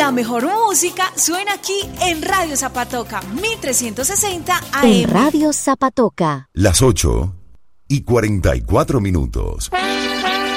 La mejor música suena aquí en Radio Zapatoca, 1360 AM. En Radio Zapatoca. Las 8:44.